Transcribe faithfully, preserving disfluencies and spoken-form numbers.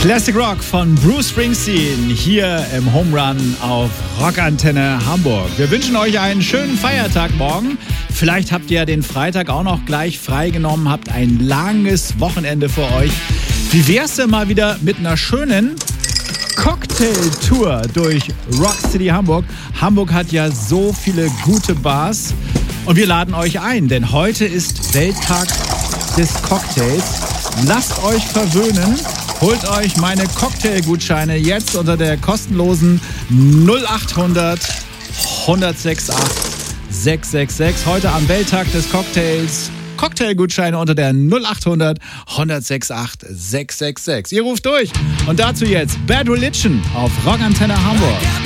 Classic Rock von Bruce Springsteen hier im Home Run auf Rockantenne Hamburg. Wir wünschen euch einen schönen Feiertag morgen. Vielleicht habt ihr ja den Freitag auch noch gleich freigenommen, habt ein langes Wochenende vor euch. Wie wär's denn mal wieder mit einer schönen Cocktailtour durch Rock City Hamburg? Hamburg hat ja so viele gute Bars und wir laden euch ein, denn heute ist Welttag des Cocktails. Lasst euch verwöhnen. Holt euch meine Cocktailgutscheine jetzt unter der kostenlosen null acht hundert, hundertsechsundachtzig, sechshundertsechsundsechzig. Heute am Welttag des Cocktails. Cocktailgutscheine unter der null acht hundert, hundertsechsundachtzig, sechshundertsechsundsechzig. Ihr ruft durch. Und dazu jetzt Bad Religion auf Rockantenne Hamburg.